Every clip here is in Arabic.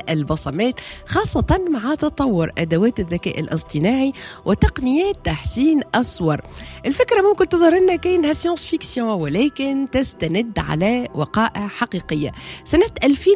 البصمات، خاصة مع تطور أدوات الذكاء الاصطناعي وتقنيات تحسين الصور. الفكرة ممكن تظهر لنا كأنها سيونس فيكسيون، ولكن تستند على وقائع حقيقية. سنة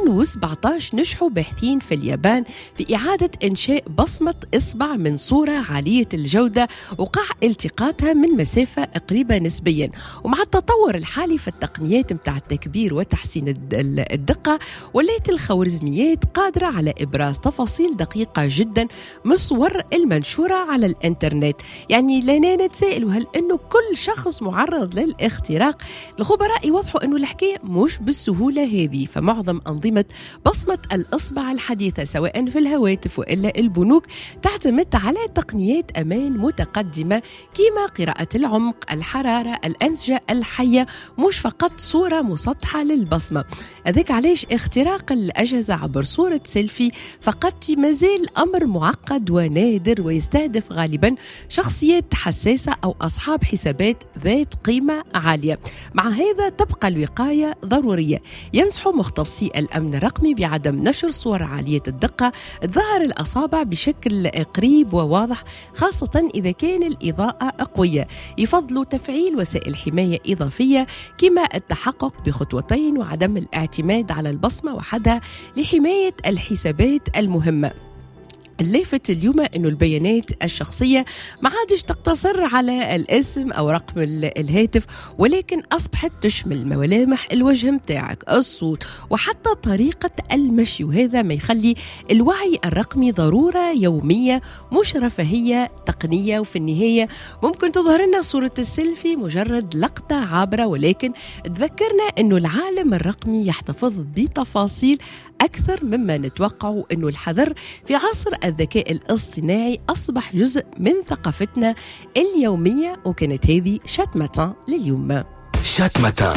2017 نجحوا باحثين في اليابان في إعادة إنشاء بصمة إصبع من صورة عالية الجودة وقع التقاطها من مسافة قريبة نسبيا. ومع التطور الحالي في التقنيات متاع التكبير وتحسين الدقة، ولات الخوارزميات قادرة على إبراز تفاصيل دقيقة جدا من الصور المنشورة على الإنترنت. يعني لنا نتسائل هل أنه كل شخص معرض للاختراق؟ الخبراء يوضحوا أنه الحكاية مش بالسهولة هذه، فمعظم أنظمة بصمة الإصبع الحديثة سواء في الهواتف وإلا البنوك تعتمد على تقنيات أمان متقدمة كما قراءة العمق، الحرارة، الأنسجة الحية، مش فقط صورة مسطحة للبصمة. هذاك علاش اختراق الأجهزة عبر صورة سيلفي فقط مازال أمر معقد ونادر، ويستهدف غالبا شخصيات حساسة أو أصحاب حسابات ذات قيمة عالية. مع هذا تبقى الوقاية ضرورية. ينصح مختصي الأمن الرقمي بعدم نشر صور عالية الدقة ظهر الأصابع بشكل قريب وواضح، خاصة إذا كان الإضاءة قوية. يفضلوا تفعيل وسائل حماية إضافية كما التحقق بخطوتين وعدم الاعتماد على البصمة وحدها لحماية الحسابات المهمة. اللافت اليوم أنه البيانات الشخصية ما عادش تقتصر على الاسم أو رقم الهاتف، ولكن أصبحت تشمل ملامح الوجه متاعك، الصوت، وحتى طريقة المشي. وهذا ما يخلي الوعي الرقمي ضرورة يومية مش رفاهية تقنية. وفي النهاية ممكن تظهر لنا صورة السيلفي مجرد لقطة عابرة، ولكن تذكرنا أنه العالم الرقمي يحتفظ بتفاصيل أكثر مما نتوقع، أنه الحذر في عصر الذكاء الاصطناعي أصبح جزء من ثقافتنا اليومية. وكانت هذه شات ماتان لليوم. شات ماتان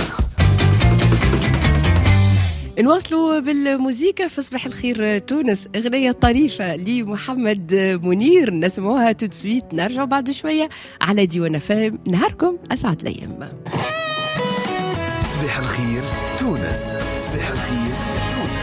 نواصلوا بالموسيقى في صباح الخير تونس. أغنية طريفة لمحمد منير نسموها تدسويت، نرجع بعد شوية على ديوان فهم. نهاركم أسعد الأيام. صباح الخير تونس، صباح الخير تونس.